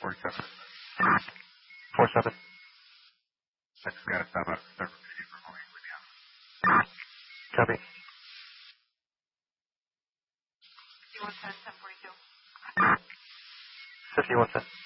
47. 47. 6, got a 7. 7 repeating for moving with you. Copy. 5110, 1042. 5110.